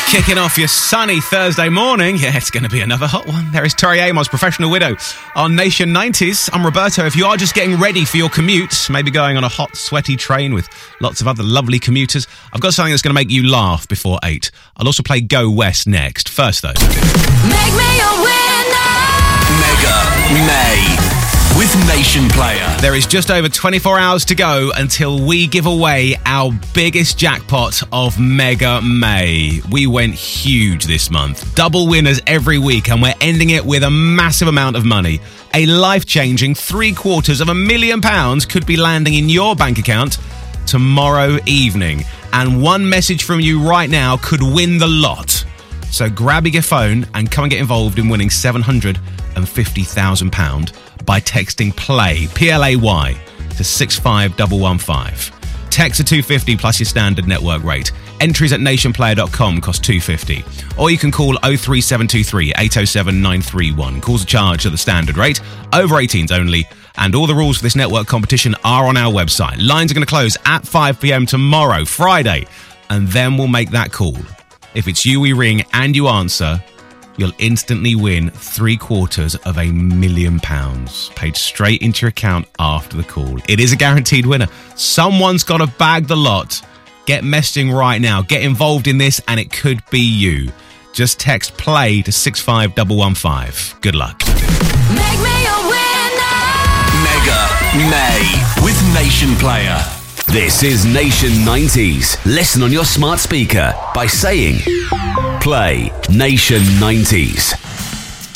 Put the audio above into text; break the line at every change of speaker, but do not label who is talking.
Kicking off your sunny Thursday morning. Yeah, it's going to be another hot one. There is Tori Amos, Professional Widow, on Nation 90s. I'm Roberto. If you are just getting ready for your commute, maybe going on a hot, sweaty train with lots of other lovely commuters, I've got something that's going to make you laugh before 8. I'll also play Go West next. First, though.
Make me a winner!
Mega May with Nation Player.
There is just over 24 hours to go until we give away our biggest jackpot of Mega May. We went huge this month. Double winners every week, and we're ending it with a massive amount of money. A life-changing £750,000 could be landing in your bank account tomorrow evening. And one message from you right now could win the lot. So grab your phone and come and get involved in winning £750,000 by texting PLAY, P-L-A-Y, to 65115. Text to 250 plus your standard network rate. Entries at nationplayer.com cost $2.50. Or you can call 03723 807 931. Calls are charged at the standard rate. Over 18s only. And all the rules for this network competition are on our website. Lines are going to close at 5 p.m. tomorrow, Friday. And then we'll make that call. If it's you we ring and you answer, you'll instantly win £750,000 paid straight into your account after the call. It is a guaranteed winner. Someone's got to bag the lot. Get messaging right now. Get involved in this and it could be you. Just text PLAY to 65115. Good luck.
Make me a winner!
Mega May with Nation Player. This is Nation 90s. Listen on your smart speaker by saying Play Nation 90s.